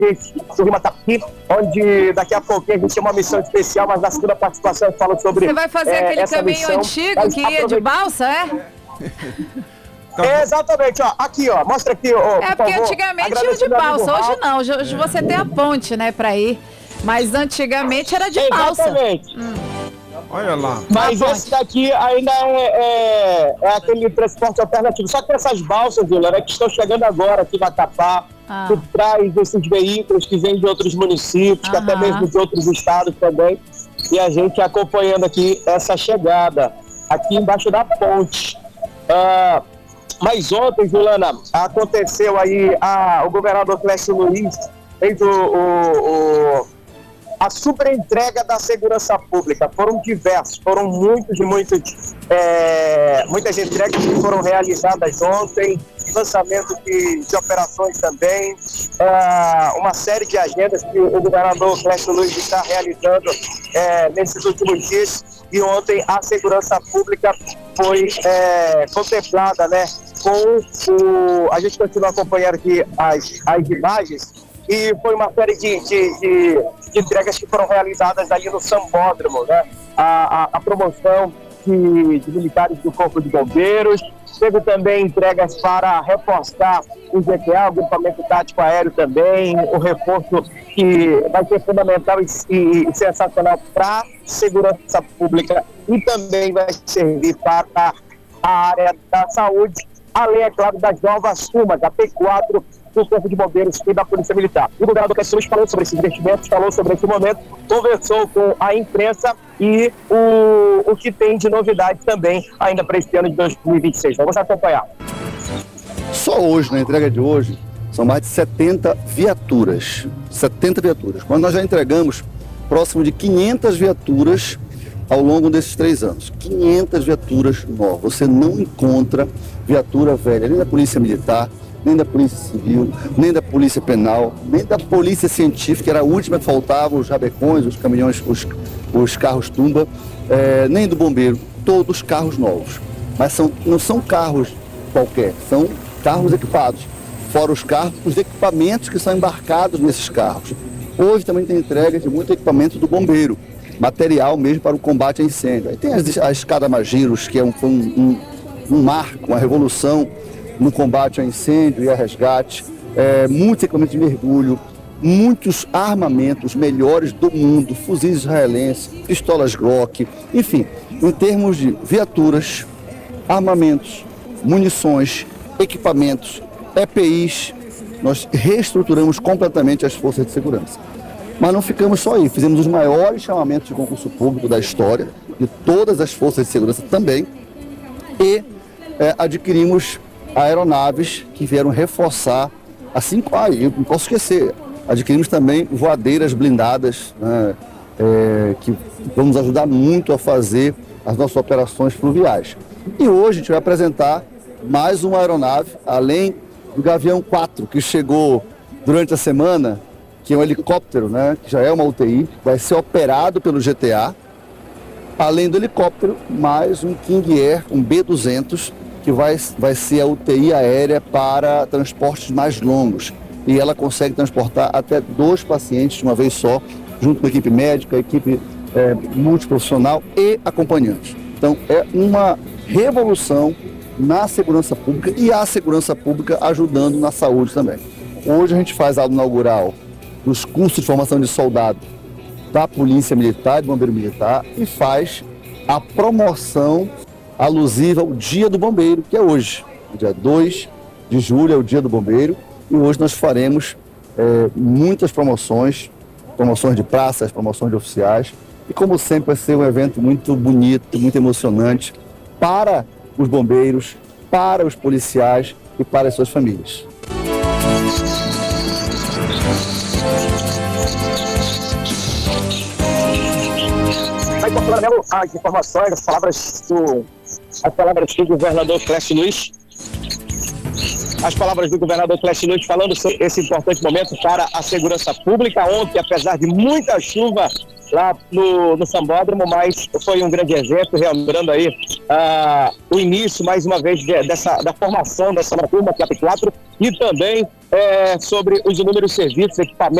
do Rima Tapi, onde daqui a pouquinho a gente tem uma missão especial, mas na segunda participação eu falo sobre Você vai fazer aquele caminho missão, antigo que ia de balsa, é? Exatamente, ó, aqui, ó, mostra aqui, ó, É porque antigamente ia de balsa, hoje não, hoje você tem a ponte, né, pra ir, mas antigamente era de balsa. Exatamente. Olha lá. Mas esse daqui ainda é aquele transporte alternativo. Só que essas balsas, Vilana, que estão chegando agora aqui em Macapá, que traz esses veículos que vêm de outros municípios, que até mesmo de outros estados também. E a gente acompanhando aqui essa chegada, aqui embaixo da ponte. Mas ontem, Vilana, aconteceu aí, o governador Clécio Luiz fez a superentrega da segurança pública. Foram muitas entregas que foram realizadas ontem, lançamento de operações também, uma série de agendas que o governador Clécio Luiz está realizando nesses últimos dias, e ontem a segurança pública foi contemplada, né, a gente continua acompanhando aqui as imagens, e foi uma série de entregas que foram realizadas ali no Sambódromo, né? A promoção de militares do Corpo de Bombeiros. Teve também entregas para reforçar o GTA, o grupamento tático aéreo também, o reforço que vai ser fundamental e sensacional para a segurança pública, e também vai servir para a área da saúde, além, é claro, das novas turmas, da P4, do Corpo de Bombeiros e da Polícia Militar. O governador Clécio Luiz falou sobre esses investimentos, falou sobre esse momento, conversou com a imprensa e o que tem de novidade também ainda para esse ano de 2026. Vamos acompanhar. Só hoje, na entrega de hoje, são mais de 70 viaturas. 70 viaturas. Quando nós já entregamos próximo de 500 viaturas ao longo desses 3 anos. 500 viaturas novas. Você não encontra viatura velha, nem da Polícia Militar, nem da Polícia Civil, nem da Polícia Penal, nem da Polícia Científica, que era a última que faltava, os rabecões, os caminhões, os carros tumba, nem do bombeiro, todos carros novos. Mas não são carros qualquer, são carros equipados, fora os equipamentos que são embarcados nesses carros. Hoje também tem entrega de muito equipamento do bombeiro, material mesmo para o combate a incêndio. Aí tem a escada Magiros, que foi um marco, uma revolução no combate a incêndio e a resgate, muitos equipamentos de mergulho, muitos armamentos melhores do mundo, fuzis israelenses, pistolas Glock, enfim, em termos de viaturas, armamentos, munições, equipamentos, EPIs, nós reestruturamos completamente as forças de segurança. Mas não ficamos só aí, fizemos os maiores chamamentos de concurso público da história, de todas as forças de segurança também, e adquirimos aeronaves que vieram reforçar, assim como, eu não posso esquecer, adquirimos também voadeiras blindadas, né, que vão nos ajudar muito a fazer as nossas operações fluviais. E hoje a gente vai apresentar mais uma aeronave, além do Gavião 4, que chegou durante a semana, que é um helicóptero, né, que já é uma UTI, vai ser operado pelo GTA. Além do helicóptero, mais um King Air, um B-200, que vai ser a UTI aérea para transportes mais longos. E ela consegue transportar até 2 pacientes de uma vez só, junto com a equipe médica, a equipe multiprofissional e acompanhantes. Então, é uma revolução na segurança pública, e a segurança pública ajudando na saúde também. Hoje a gente faz a aula inaugural dos cursos de formação de soldado da Polícia Militar e do Bombeiro Militar, e faz a promoção alusiva ao Dia do Bombeiro, que é hoje. Dia 2 de julho é o Dia do Bombeiro, e hoje nós faremos muitas promoções de praças, promoções de oficiais, e como sempre vai ser um evento muito bonito, muito emocionante para os bombeiros, para os policiais e para as suas famílias. Vai complementando as informações, as palavras do governador Clécio Luiz. as palavras do governador Clécio Nunes falando sobre esse importante momento para a segurança pública. Ontem, apesar de muita chuva lá no Sambódromo, mas foi um grande evento, lembrando aí o início, mais uma vez, da formação dessa turma, CAP 4, e também sobre os inúmeros serviços, equipamentos,